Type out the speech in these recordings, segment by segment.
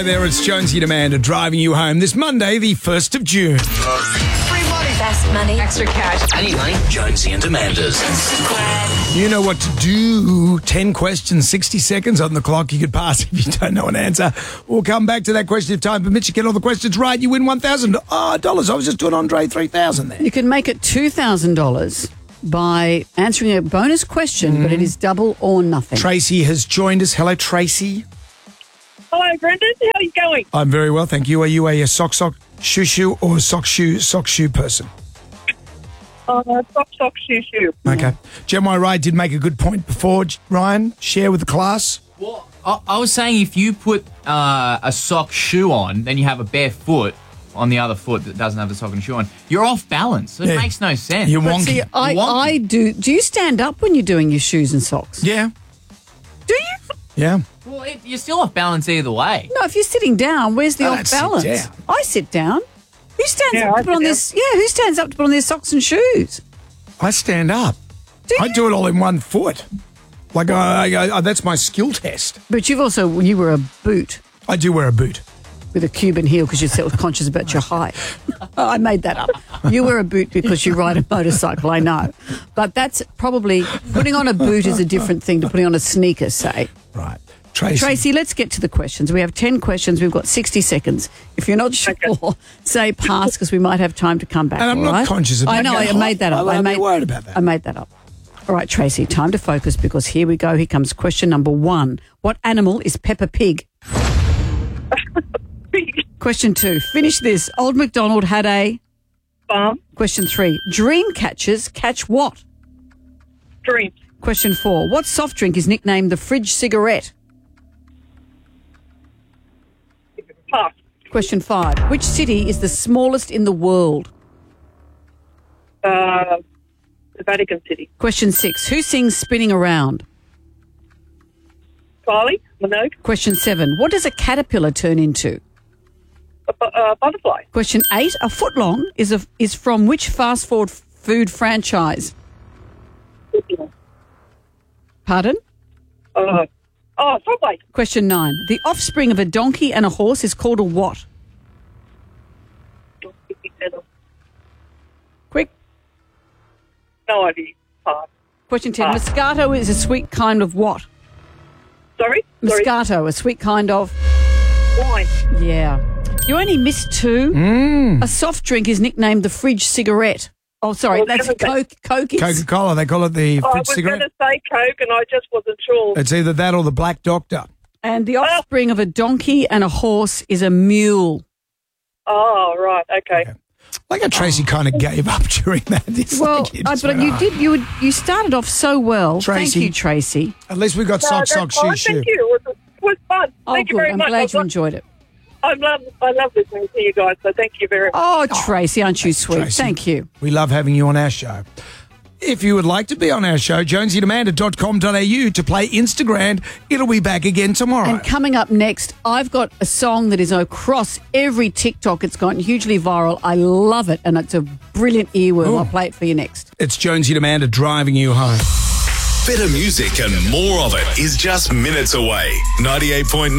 Hello there, it's Jonesy and Amanda driving you home this Monday, the 1st of June. Free money. Fast money. Extra cash. I need money. Jonesy and Amanda's. You know what to do. 10 questions, 60 seconds on the clock. You could pass if you don't know an answer. We'll come back to that question if time permits. You get all the questions right, you win $1,000. I was just doing Andre 3,000 there. You can make it $2,000 by answering a bonus question, but it is double or nothing. Tracy has joined us. Hello, Tracy. Hello, Brendan. How are you going? I'm very well, thank you. Are you a sock, shoe, or sock, shoe person? Sock, shoe. Okay. Jen Wright did make a good point before. Ryan, share with the class. Well, I was saying if you put a sock shoe on, then you have a bare foot on the other foot that doesn't have the sock and shoe on, you're off balance. It makes no sense. You're But wonky. see, I do. Do you stand up when you're doing your shoes and socks? Yeah. Do you? Yeah. Well, you're still off balance either way. No, if you're sitting down, where's the I off don't sit balance? down. I sit down. Who stands Yeah, up I to put on sit this? Yeah, who stands up to put on their socks and shoes? I stand up. I do it all in one foot. Like, that's my skill test. But you were a boot I do wear a boot. with a Cuban heel because you're self-conscious about your height. I made that up. You wear a boot because you ride a motorcycle, I know. But that's probably, putting on a boot is a different thing to putting on a sneaker, say. Right. Tracy, let's get to the questions. We have 10 questions. We've got 60 seconds. If you're not sure, say pass because we might have time to come back. And I'm all not right? conscious about I know, that. I made that up. I'm worried about that. I made that up. All right, Tracy, time to focus because here we go. Here comes question number 1. What animal is Peppa Pig? Question 2. Finish this. Old MacDonald had a... Farm. Question 3. Dream catchers catch what? Dreams. Question 4. What soft drink is nicknamed the fridge cigarette? Pass. Question 5. Which city is the smallest in the world? The Vatican City. Question 6. Who sings Spinning Around? Kylie. Minogue. Question 7. What does a caterpillar turn into? Butterfly. Question 8. A footlong is from which fast food franchise? Pardon? Subway. Question 9. The offspring of a donkey and a horse is called a what? Quick. No idea. Pass. Question 10. Moscato is a sweet kind of what? Sorry? Moscato, a sweet kind of... Wine. Yeah. You only missed 2. A soft drink is nicknamed the fridge cigarette. Oh, sorry, that's Coke. Coke is... Coca-Cola, they call it the I fridge was cigarette. going to say Coke and I just wasn't sure. It's either that or the Black Doctor. And the offspring of a donkey and a horse is a mule. Oh, right. Okay. Like how Tracy kind of gave up during that. It's Well, like you just but went, you started off so well. Tracy. Thank you, Tracy. At least we got sock, that's shoe, fine. shoe. Thank you. It was fun. Oh, Thank you good. very I'm much. glad you enjoyed it. I love listening to you guys, so thank you very much. Oh, Tracy, aren't you sweet? Tracy. Thank you. We love having you on our show. If you would like to be on our show, jonesyandamanda.com.au to play Instagram. It'll be back again tomorrow. And coming up next, I've got a song that is across every TikTok. It's gone hugely viral. I love it, and it's a brilliant earworm. Ooh. I'll play it for you next. It's Jonesy and Amanda driving you home. Better music and more of it is just minutes away. 98.9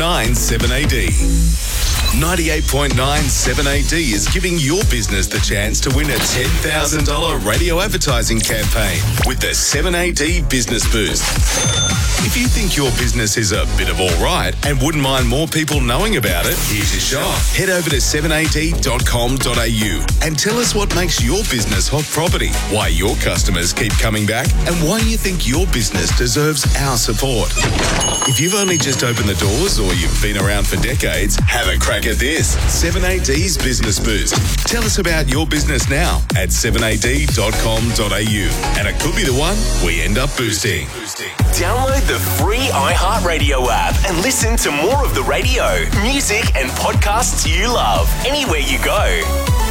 7AD. 98.9 7AD is giving your business the chance to win a $10,000 radio advertising campaign with the 7AD Business Boost. If you think your business is a bit of all right and wouldn't mind more people knowing about it, here's your shot. Head over to 7ad.com.au and tell us what makes your business hot property, why your customers keep coming back, and why you think your business deserves our support. If you've only just opened the doors or you've been around for decades, have a crack at this. 7AD's Business Boost. Tell us about your business now at 7ad.com.au. And it could be the one we end up boosting. Download the free iHeartRadio app and listen to more of the radio, music, and podcasts you love anywhere you go.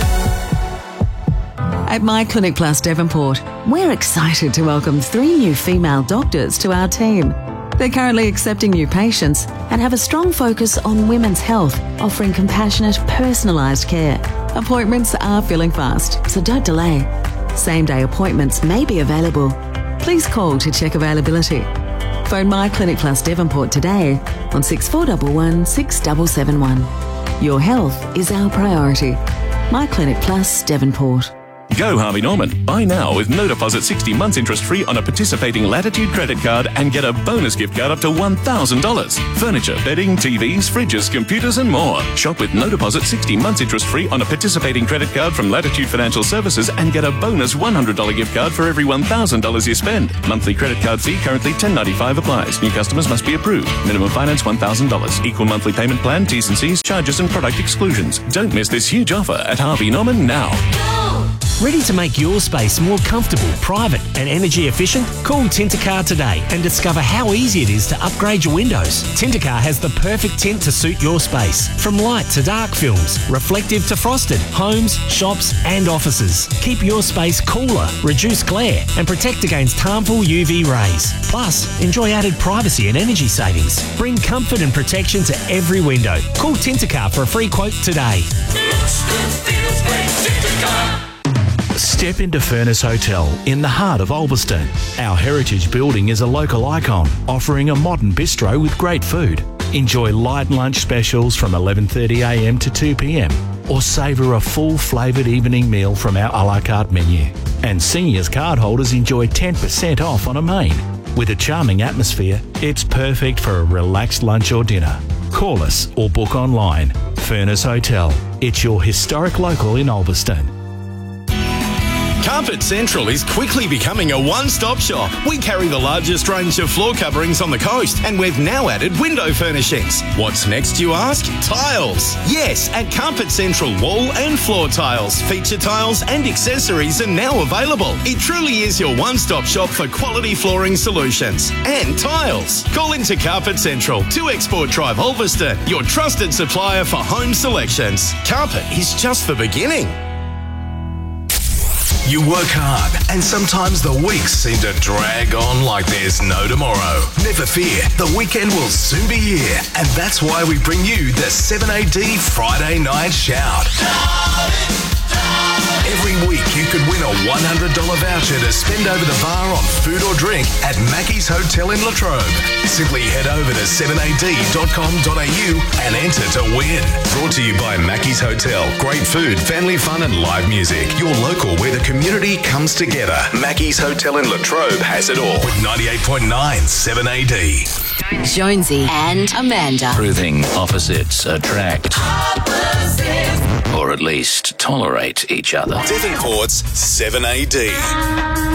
At My Clinic Plus Devonport, we're excited to welcome 3 new female doctors to our team. They're currently accepting new patients and have a strong focus on women's health, offering compassionate, personalised care. Appointments are filling fast, so don't delay. Same-day appointments may be available. Please call to check availability. Phone My Clinic Plus Devonport today on 6411 6771. Your health is our priority. My Clinic Plus Devonport. Go Harvey Norman. Buy now with no deposit 60 months interest free on a participating Latitude credit card and get a bonus gift card up to $1,000. Furniture, bedding, TVs, fridges, computers and more. Shop with no deposit 60 months interest free on a participating credit card from Latitude Financial Services and get a bonus $100 gift card for every $1,000 you spend. Monthly credit card fee currently $10.95 applies. New customers must be approved. Minimum finance $1,000. Equal monthly payment plan, T's and C's, charges and product exclusions. Don't miss this huge offer at Harvey Norman now. Ready to make your space more comfortable, private and energy efficient? Call Tintercar today and discover how easy it is to upgrade your windows. Tintercar has the perfect tint to suit your space. From light to dark films, reflective to frosted, homes, shops and offices. Keep your space cooler, reduce glare and protect against harmful UV rays. Plus, enjoy added privacy and energy savings. Bring comfort and protection to every window. Call Tintercar for a free quote today. Step into Furnace Hotel in the heart of Ulverston. Our heritage building is a local icon, offering a modern bistro with great food. Enjoy light lunch specials from 11:30am to 2pm, or savour a full flavoured evening meal from our a la carte menu. And seniors card holders enjoy 10% off on a main. With a charming atmosphere, it's perfect for a relaxed lunch or dinner. Call us or book online. Furnace Hotel. It's your historic local in Ulverston. Carpet Central is quickly becoming a one-stop shop. We carry the largest range of floor coverings on the coast, and we've now added window furnishings. What's next, you ask? Tiles. Yes, at Carpet Central, wall and floor tiles, feature tiles and accessories are now available. It truly is your one-stop shop for quality flooring solutions and tiles. Call into Carpet Central, 2 Export Drive, Ulverston, your trusted supplier for home selections. Carpet is just the beginning. You work hard, and sometimes the weeks seem to drag on like there's no tomorrow. Never fear, the weekend will soon be here, and that's why we bring you the 7AD Friday Night Shout. Every week you could win a $100 voucher to spend over the bar on food or drink at Mackey's Hotel in Latrobe. Simply head over to 7ad.com.au and enter to win. Brought to you by Mackey's Hotel. Great food, family fun and live music. Your local where the community comes together. Mackey's Hotel in Latrobe has it all with 98.9 7AD. Jonesy and Amanda. Proving opposites attract. Or at least tolerate each other. Devonport's 7AD.